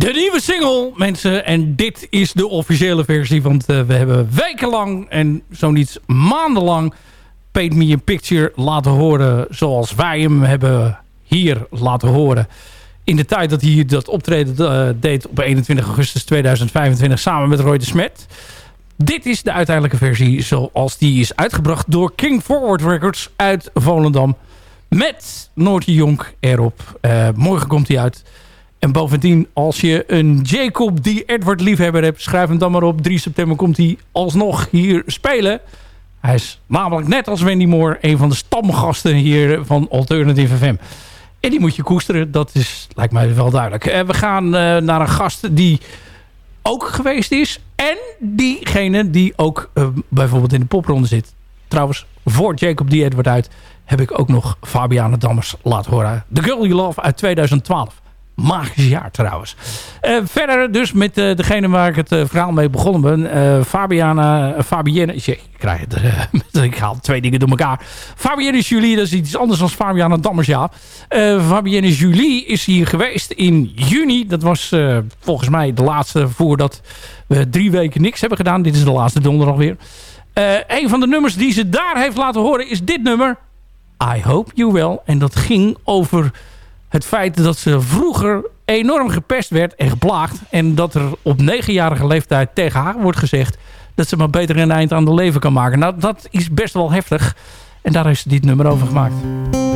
De nieuwe single, mensen. En dit is de officiële versie. Want we hebben wekenlang en zo niet maandenlang Paint Me a Picture laten horen zoals wij hem hebben hier laten horen. In de tijd dat hij dat optreden deed op 21 augustus 2025 samen met Roy de Smet. Dit is de uiteindelijke versie zoals die is uitgebracht door King Forward Records uit Volendam. Met Noortje Jonk erop. Morgen komt hij uit. En bovendien, als je een Jacob D. Edward liefhebber hebt, schrijf hem dan maar op. 3 september komt hij alsnog hier spelen. Hij is namelijk net als Wendy Moore een van de stamgasten hier van Alternative FM. En die moet je koesteren, dat lijkt mij wel duidelijk. We gaan naar een gast die ook geweest is. En diegene die ook bijvoorbeeld in de popronde zit. Trouwens, voor Jacob D. Edward uit heb ik ook nog Fabiana Dammers laten horen. The Girl You Love uit 2012. Magisch jaar trouwens. Verder dus met degene waar ik het verhaal mee begonnen ben. Fabienne. Ik haal 2 dingen door elkaar. Fabienne Julie, dat is iets anders dan Fabiana Dammers, ja. Fabienne Julie is hier geweest in juni. Dat was volgens mij de laatste voordat we 3 weken niks hebben gedaan. Dit is de laatste donderdag weer. Een van de nummers die ze daar heeft laten horen is dit nummer. I Hope You Will. En dat ging over het feit dat ze vroeger enorm gepest werd en geplaagd. En dat er op 9-jarige leeftijd tegen haar wordt gezegd dat ze maar beter een eind aan de leven kan maken. Nou, dat is best wel heftig. En daar heeft ze dit nummer over gemaakt.